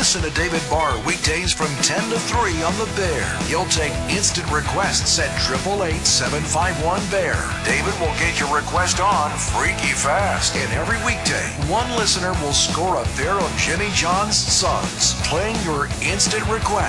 Listen to David Barr weekdays from 10 to 3 on The Bear. He'll take instant requests at 888-751-BEAR. David will get your request on freaky fast. And every weekday, one listener will score a pair of Jimmy John's Sons, playing your instant request.